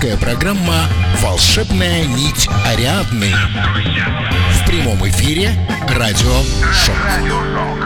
авторская программа «Волшебная нить Ариадны». В прямом эфире радио «Шок».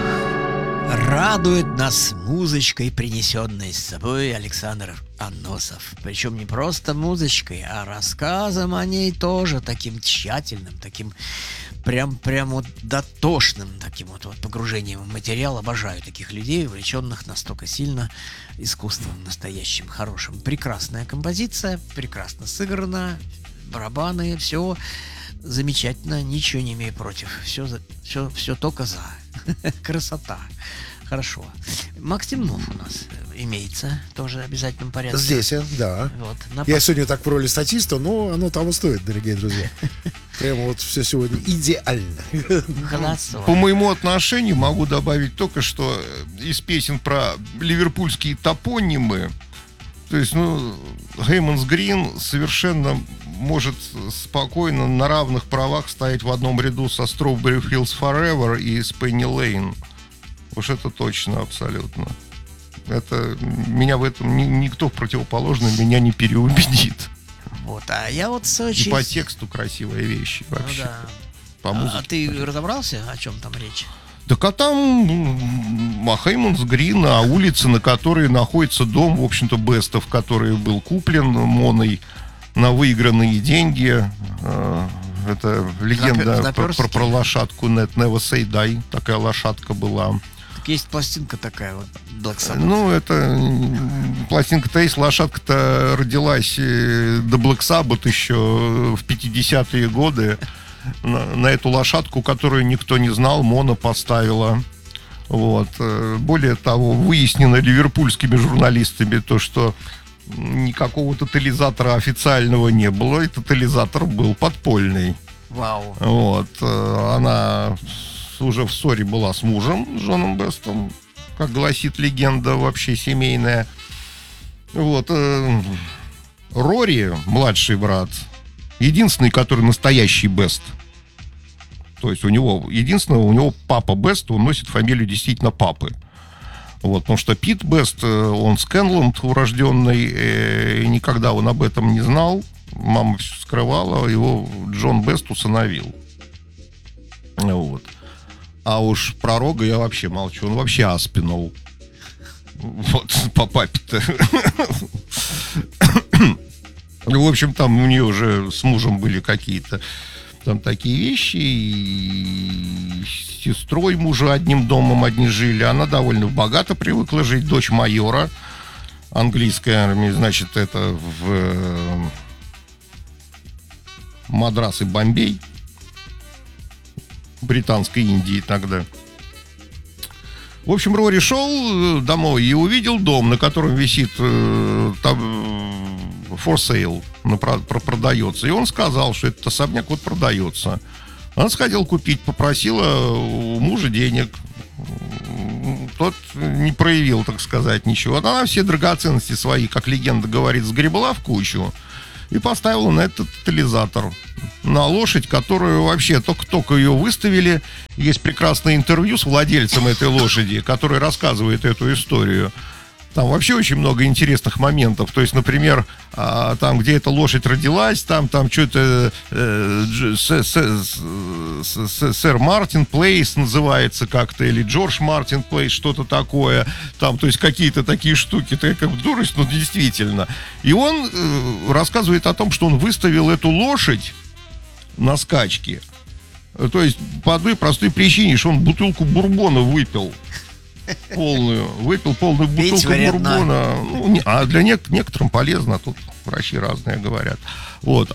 Радует нас музычкой, принесенной с собой Александр Аносов. Причем не просто музычкой, а рассказом о ней тоже таким тщательным, таким прям вот дотошным таким вот погружением в материал. Обожаю таких людей, увлеченных настолько сильно искусством настоящим, хорошим. Прекрасная композиция, прекрасно сыграна, барабаны, все замечательно, ничего не имею против. Все только за. Красота. Хорошо. Макс Темнов у нас имеется тоже в обязательном порядке. Здесь, да. Вот, я сегодня так в роли статиста, но оно того стоит, дорогие друзья. Прямо вот все сегодня идеально. По моему отношению могу добавить только, что из песен про ливерпульские топонимы, то есть, Гейманс Грин совершенно может спокойно на равных правах стоять в одном ряду со Strawberry Fields Forever и с Penny Lane. Уж это точно, абсолютно. Это меня в этом никто в противоположном меня не переубедит. Вот, а я вот очень... И по тексту красивые вещи вообще. Да. По музыке. А ты разобрался, о чем там речь? Так а там Хейманс Грин, а улице, на которой находится дом, в общем-то, Бестов, который был куплен Моной на выигранные деньги. Это легенда про лошадку Net Never Say Die. Такая лошадка была. Так есть пластинка такая вот, Black Sabbath. Это пластинка-то есть. Лошадка-то родилась до Black Sabbath еще в 50-е годы. На эту лошадку, которую никто не знал, Мона поставила. Вот. Более того, выяснено ливерпульскими журналистами то, что никакого тотализатора официального не было, и тотализатор был подпольный. Вау. Вот. Она уже в ссоре была с мужем, Джоном Бестом, как гласит легенда вообще семейная. Вот. Рори, младший брат, единственный, который настоящий Бест. То есть у него папа Бест, он носит фамилию действительно папы. Вот, потому что Пит Бест, он Скэнланд урожденный, и никогда он об этом не знал. Мама все скрывала, его Джон Бест усыновил. Вот. А уж про Рога я вообще молчу, он вообще Аспинол. Вот, по папе-то. В общем, там у нее уже с мужем были какие-то там такие вещи, и с сестрой мужа одним домом одни жили. Она довольно богато привыкла жить, дочь майора английской армии, значит, это в Мадрас и Бомбей, британской Индии тогда. В общем, Рори шел домой и увидел дом, на котором висит там for sale, продается. И он сказал, что этот особняк вот продается. Она сходила купить, попросила у мужа денег. Тот не проявил, так сказать, ничего. Она все драгоценности свои, как легенда говорит, сгребла в кучу и поставила на этот тотализатор. На лошадь, которую вообще только ее выставили. Есть прекрасное интервью с владельцем этой лошади, который рассказывает эту историю. Там вообще очень много интересных моментов. То есть, например, там, где эта лошадь родилась, там что-то сэр Мартин Плейс называется как-то, или Джордж Мартин Плейс, что-то такое. Там, то есть, какие-то такие штуки. Это как дурость, но действительно. И он рассказывает о том, что он выставил эту лошадь на скачки. То есть, по одной простой причине, что он бутылку бурбона выпил. Выпил полную бутылку бурбона. А для некоторым полезно, а тут врачи разные говорят. Вот.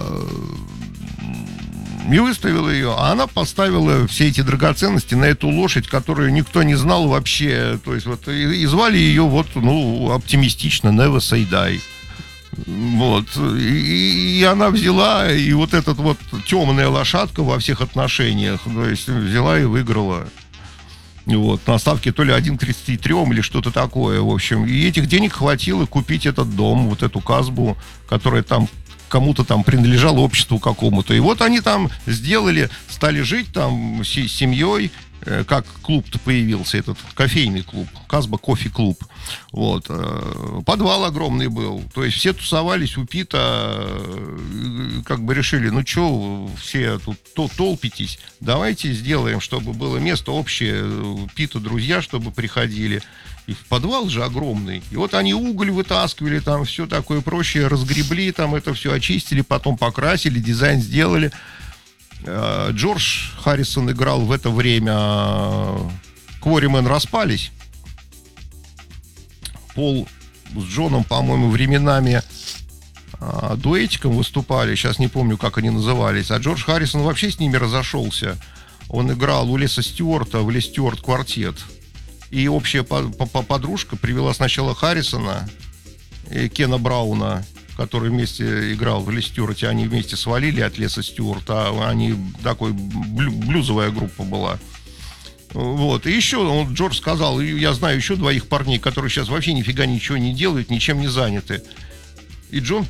И выставил ее, а она поставила все эти драгоценности на эту лошадь, которую никто не знал вообще. То есть вот, и звали ее оптимистично Never Say Die. Вот. И она взяла, и вот эта вот темная лошадка во всех отношениях, то есть взяла и выиграла. Вот, на ставке то ли 1,33 или что-то такое, в общем. И этих денег хватило купить этот дом, вот эту казбу, которая там кому-то там принадлежала, обществу какому-то. И вот они там стали жить там с семьей, как клуб-то появился, этот кофейный клуб, Казба кофе-клуб. Вот. Подвал огромный был. То есть все тусовались у Пита, как бы решили, ну что, все тут толпитесь, давайте сделаем, чтобы было место общее, Пита друзья, чтобы приходили. И подвал же огромный. И вот они уголь вытаскивали, там все такое прочее, разгребли, там это все очистили, потом покрасили, дизайн сделали. Джордж Харрисон играл в это время. Quarrymen распались. Пол с Джоном, по-моему, временами дуэтиком выступали. Сейчас не помню, как они назывались. А Джордж Харрисон вообще с ними разошелся. Он играл у Леса Стюарта в Лес Стюарт квартет. И общая подружка привела сначала Харрисона и Кена Брауна, который вместе играл в Лес Стюарте. Они вместе свалили от Леса Стюарта. Они такой блюзовая группа была. Вот. И еще Джордж сказал, я знаю еще двоих парней, которые сейчас вообще нифига ничего не делают, ничем не заняты. И Джон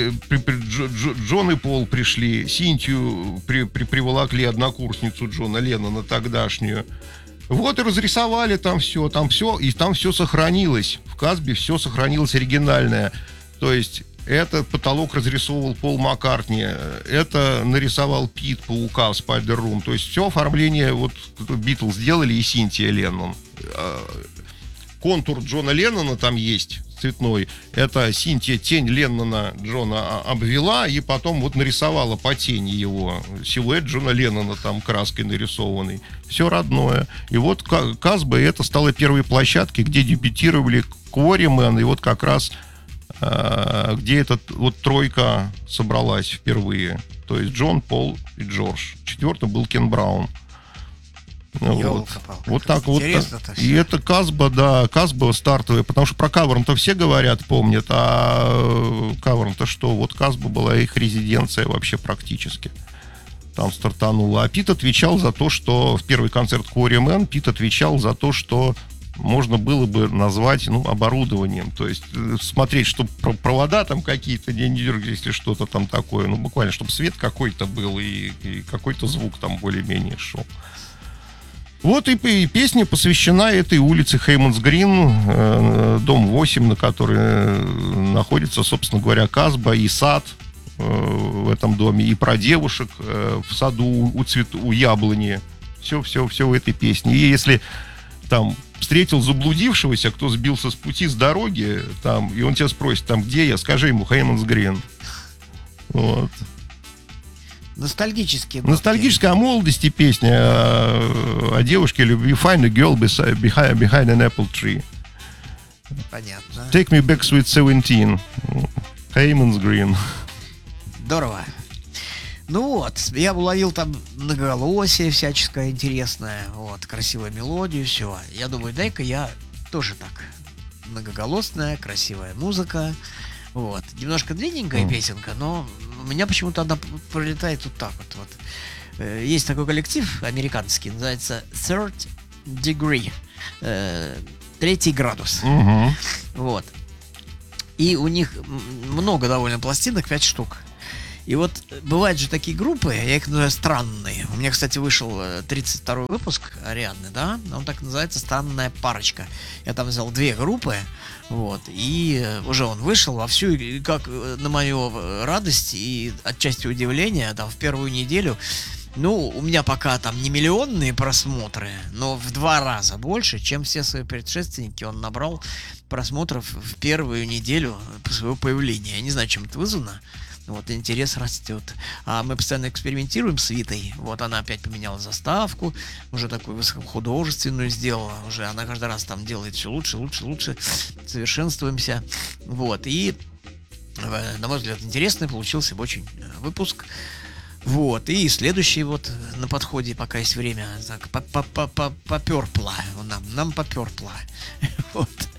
и Пол пришли, Синтию приволокли, однокурсницу Джона Леннона тогдашнюю. Вот и разрисовали там все, и там все сохранилось. В Казбе все сохранилось оригинальное. То есть этот потолок разрисовывал Пол Маккартни, это нарисовал Пит Паука в Spider Room. То есть все оформление вот Битлз сделали и Синтия Леннон. Контур Джона Леннона там есть цветной. Это Синтия тень Леннона Джона обвела и потом вот нарисовала по тени его силуэт Джона Леннона там краской нарисованный. Все родное. И вот Казба, это стало первой площадкой, где дебютировали Quarrymen, и вот как раз где эта вот тройка собралась впервые. То есть Джон, Пол и Джордж. Четвертый был Кен Браун. Вот так вот. И это Казба, да, Казба стартовая, потому что про каверн-то все говорят, помнят, а каверн-то что? Вот Казба была их резиденция вообще практически. Там стартанула. А Пит отвечал за то, что в первый концерт Quarrymen Пит отвечал за то, что можно было бы назвать, оборудованием. То есть смотреть, чтобы провода там какие-то не дергались, если что-то там такое. Буквально, чтобы свет какой-то был и какой-то звук там более-менее шел. Вот и песня посвящена этой улице Хейманс Грин, дом 8, на которой находится, собственно говоря, Казба и сад в этом доме, и про девушек в саду у яблони. Все в этой песне. И если там встретил заблудившегося, кто сбился с пути, с дороги, там, и он тебя спросит, там, где я, скажи ему Хейманс Грин. Вот. Ностальгические. Ностальгическая о молодости песня, о девушке любви. Find a girl behind an apple tree. Понятно. Take me back, sweet 17. Хейманс Грин. Здорово. Ну вот, я уловил там многоголосие всяческое интересное, вот, красивую мелодию, все. Я думаю, дай-ка я тоже так. Многоголосная, красивая музыка. Вот. Немножко длинненькая песенка, но у меня почему-то она пролетает вот так вот. Есть такой коллектив американский, называется Third Degree. Третий градус. Вот. И у них много довольно пластинок, 5 штук. И вот бывают же такие группы, я их называю странные. У меня, кстати, вышел 32-й выпуск Ариадны, да? Он так называется «Странная парочка». Я там взял 2 группы, вот, и уже он вышел вовсю, и как на мою радость и отчасти удивление, там в первую неделю, у меня пока там не миллионные просмотры, но в 2 раза больше, чем все свои предшественники. Он набрал просмотров в первую неделю своего появления. Я не знаю, чем это вызвано. Вот, интерес растет. А мы постоянно экспериментируем с Витой. Вот она опять поменяла заставку, уже такую высокохудожественную сделала. Уже она каждый раз там делает все лучше, совершенствуемся. Вот, и, на мой взгляд, интересный получился очень выпуск. Вот, и следующий вот на подходе, пока есть время, так, поперпла. Нам поперпла. Вот.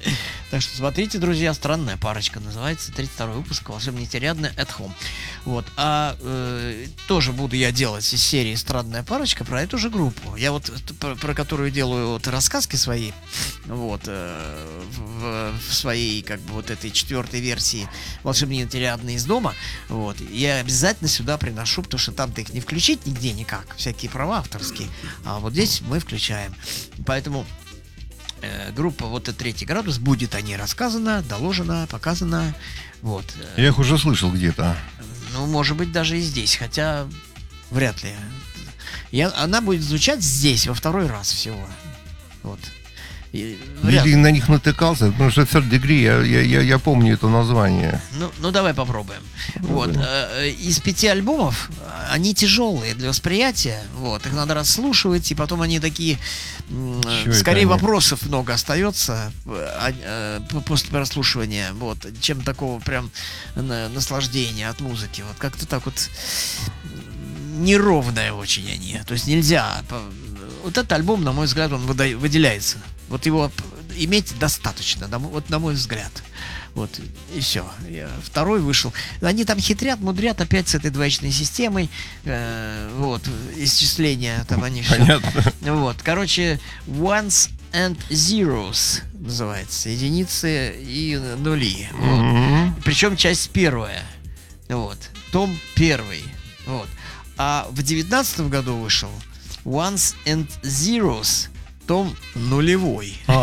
Так что смотрите, друзья, «Странная парочка» называется, 32-й выпуск «Волшебник Нетерядный at Home». Вот. Тоже буду я делать из серии «Странная парочка» про эту же группу. Я вот про которую делаю вот рассказки свои, вот, в своей, как бы, вот этой 4-й версии «Волшебник Нетерядный из дома». Вот. Я обязательно сюда приношу, потому что там-то их не включить нигде никак, всякие права авторские. А вот здесь мы включаем. Поэтому группа вот этот «Третий градус», будет о ней рассказано, доложено, показано. Вот. Я их уже слышал где-то. Ну, может быть, даже и здесь, хотя вряд ли. Она будет звучать здесь во 2-й раз всего. Вот. Или на них натыкался, потому что Third Degree, я помню это название. Ну давай попробуем. Вот. Из 5 альбомов они тяжелые для восприятия. Вот. Их надо расслушивать, и потом они такие... скорее вопросов много остается после прослушивания, вот, чем такого прям наслаждения от музыки. Вот как-то так вот неровные очень они. То есть нельзя... Вот этот альбом, на мой взгляд, он выделяется. Вот его иметь достаточно, вот на мой взгляд. Вот, и все. 2-й вышел. Они там хитрят, мудрят опять с этой двоичной системой. Вот, исчисления там они все. Понятно. Вот, короче, Ones and Zeros называется. Единицы и нули. Вот. Причем часть 1. Вот. Том 1. Вот. А в 19 году вышел Ones and Zeros, том 0.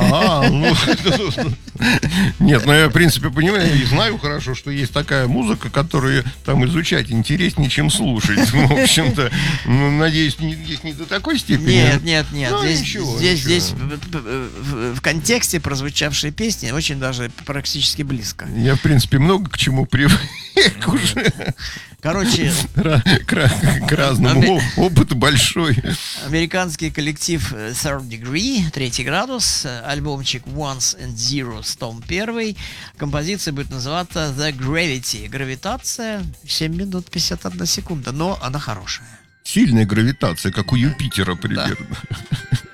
Нет, я, в принципе, понимаю и знаю хорошо, что есть такая музыка, которую там изучать интереснее, чем слушать. В общем-то, надеюсь, не до такой степени. Нет. Здесь в контексте прозвучавшие песни очень даже практически близко. Я, в принципе, много к чему привык уже. Короче, к разному. Опыт большой. Американский коллектив Third Degree, 3 градус, альбомчик Ones and Zeros, том 1. Композиция будет называться The Gravity. Гравитация, 7 минут 51 секунда, но она хорошая. Сильная гравитация, как у Юпитера примерно. Да.